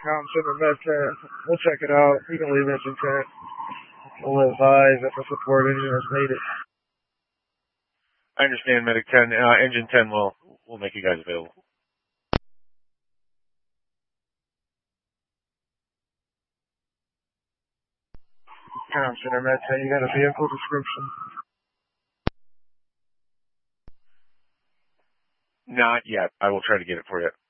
Com Center Med 10. We'll check it out. You can leave engine 10. We'll advise if a support engine is needed. I understand, Medic 10. Engine 10 will make you guys available. Com Center Med 10, you got a vehicle description? Not yet. I will try to get it for you.